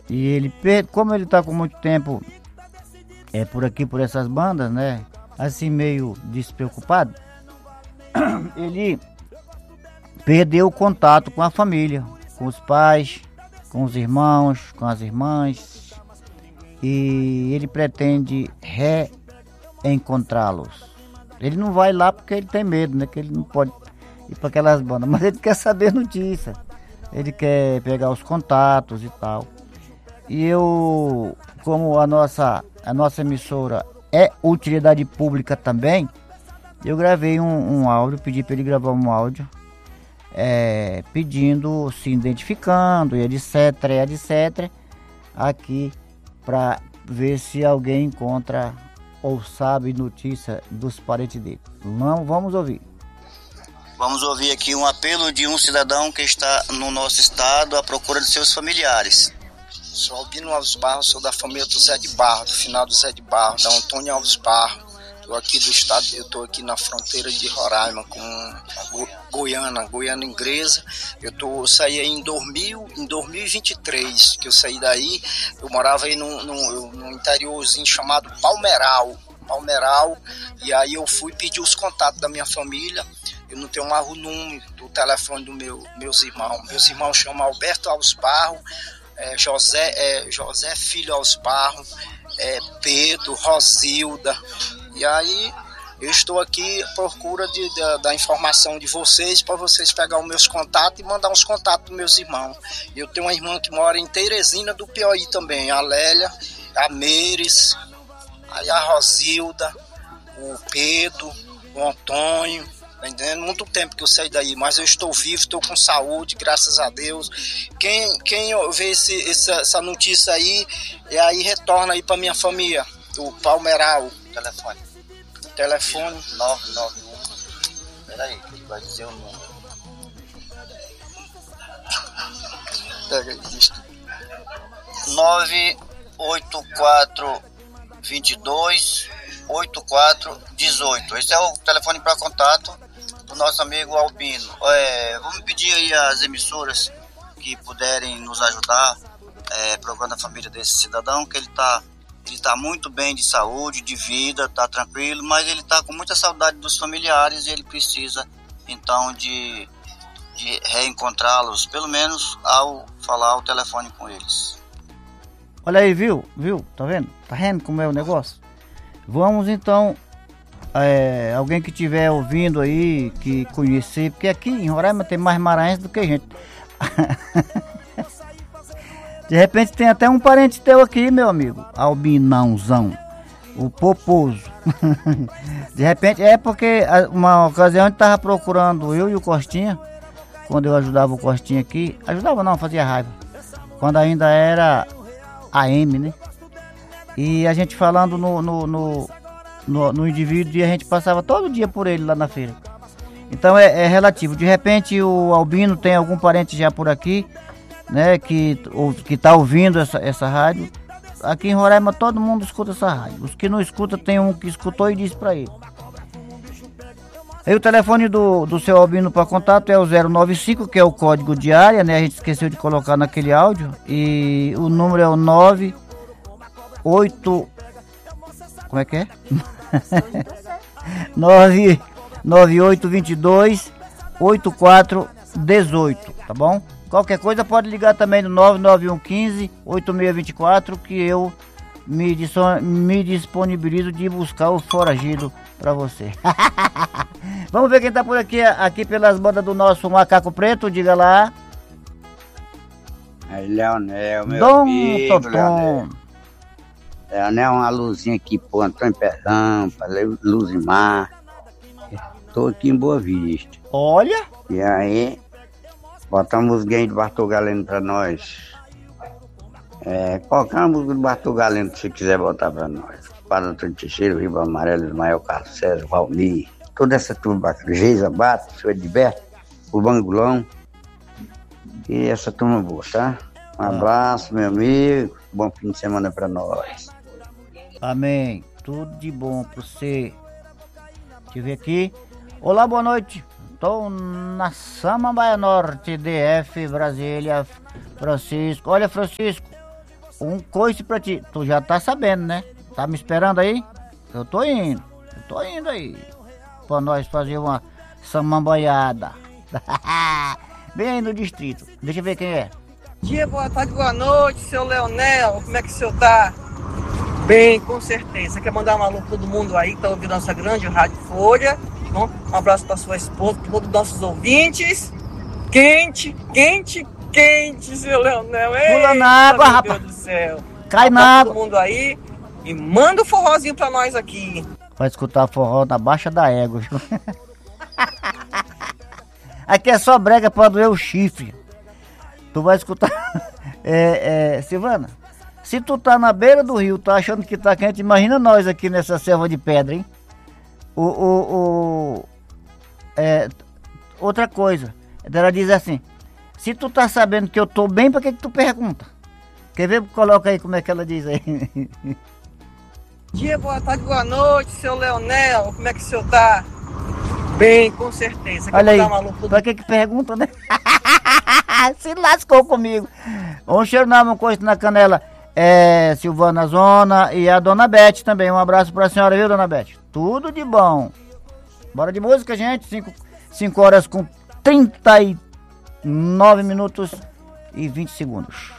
E ele, como ele tá com muito tempo por aqui, por essas bandas, né? Assim, meio despreocupado, ele perdeu o contato com a família, com os pais, com os irmãos, com as irmãs. E ele pretende reencontrá-los. Ele não vai lá porque ele tem medo, né? Que ele não pode ir para aquelas bandas, mas ele quer saber notícia. Ele quer pegar os contatos e tal. E eu, como a nossa emissora é utilidade pública também, eu gravei um áudio, pedi para ele gravar um áudio, pedindo, se identificando, e etc, aqui, para ver se alguém encontra ou sabe notícia dos parentes dele. Vamos ouvir. Vamos ouvir aqui um apelo de um cidadão que está no nosso estado à procura de seus familiares. Sou Albino Alves Barro, sou da família do Zé de Barro, do final do Zé de Barro, da Antônio Alves Barro. Estou aqui do estado, eu estou aqui na fronteira de Roraima com Goiânia Inglesa. Eu saí aí em 2023, que eu saí daí. Eu morava aí no interiorzinho chamado Palmeral, e aí eu fui pedir os contatos da minha família. Eu não tenho mais o número do telefone dos meus irmãos. Meus irmãos chamam Alberto Alves Barro, José Filho Alves Barro, Pedro, Rosilda. E aí eu estou aqui à procura da informação de vocês, para vocês pegar os meus contatos e mandar uns contatos dos meus irmãos. Eu tenho uma irmã que mora em Teresina do Piauí também, a Lélia, a Meires, aí a Rosilda, o Pedro, o Antônio. Tá entendendo? Muito tempo que eu saí daí, mas eu estou vivo, estou com saúde, graças a Deus. Quem vê essa notícia aí, e aí retorna aí para minha família, do Palmeral. Telefone 991. Peraí, que ele vai dizer o número. Pega aí, visto. 984228418. Esse é o telefone para contato do nosso amigo Albino. Vamos pedir aí às emissoras que puderem nos ajudar procurando a família desse cidadão, que ele tá muito bem de saúde, de vida, tá tranquilo, mas ele tá com muita saudade dos familiares e ele precisa então de reencontrá-los, pelo menos ao falar o telefone com eles. Olha aí, viu? Tá vendo? Tá vendo como é o negócio? Vamos então, alguém que estiver ouvindo aí, que conhecer, porque aqui em Roraima tem mais maranhense do que gente. De repente tem até um parente teu aqui, meu amigo, Albinãozão, o Poposo. De repente, porque uma ocasião a gente tava procurando, eu e o Costinha, quando eu ajudava o Costinha aqui, fazia raiva, quando ainda era AM, né? E a gente falando no indivíduo, e a gente passava todo dia por ele lá na feira. Então é relativo. De repente o Albino tem algum parente já por aqui, né? Que tá ouvindo essa rádio. Aqui em Roraima todo mundo escuta essa rádio. Os que não escutam, tem um que escutou e disse pra ele. Aí o telefone do seu Albino para contato é o 095, que é o código de área, né? A gente esqueceu de colocar naquele áudio. E o número é o 98... Como é que é? 9822-8418, tá bom? Qualquer coisa pode ligar também no 99115-8624, que eu me disponibilizo de buscar o foragido pra você. Vamos ver quem tá por aqui pelas bandas do nosso Macaco Preto, diga lá. Aí, Leonel, meu Dom amigo, Totom. Leonel, uma luzinha aqui pro Antônio Perdão, pra Luzimar. Tô aqui em Boa Vista. Olha. E aí, botamos game de Bartol Galeno pra nós. Qualquer música do Bartol Galeno que você quiser botar pra nós. Para Antônio Teixeira, o Riba Amarelo, Ismael Carlos César, Valmir, toda essa turma bacana. Geisa Bato, o Edberto, o Bangulão. E essa turma boa, tá? Um abraço, meu amigo. Bom fim de semana pra nós. Amém. Tudo de bom pra você. Deixa eu ver aqui. Olá, boa noite. Estou na Samambaia Norte, DF, Brasília, Francisco. Olha, Francisco, um coice pra ti. Tu já tá sabendo, né? Tá me esperando aí? Eu tô indo aí. Pra nós fazer uma samambaia. Bem aí no distrito. Deixa eu ver quem é. Dia, boa tarde, boa noite, seu Leonel. Como é que o senhor tá? Bem, com certeza. Quer mandar um alô pra todo mundo aí que tá ouvindo nossa grande Rádio Folha? Bom, um abraço pra sua esposa, pra todos os nossos ouvintes. Quente, seu Leonel. Pula na água, meu rapaz. Deus do céu. Cai na água. Todo mundo aí e manda um forrozinho pra nós aqui. Vai escutar forró na baixa da égua. Aqui é só brega pra doer o chifre. Tu vai escutar. Silvana, se tu tá na beira do rio, tá achando que tá quente, imagina nós aqui nessa selva de pedra, hein? Outra coisa, ela diz assim: se tu tá sabendo que eu tô bem, pra que tu pergunta? Quer ver? Coloca aí como é que ela diz aí. Dia, boa tarde, boa noite, seu Leonel. Como é que o senhor tá? Bem, com certeza. Olha aí, pra que pergunta, né? Se lascou comigo. Um cheiro na coisa na canela. Silvana Zona e a Dona Beth também. Um abraço pra senhora, viu, Dona Beth? Tudo de bom. Bora de música, gente. 5 horas com 39 minutos e 20 segundos.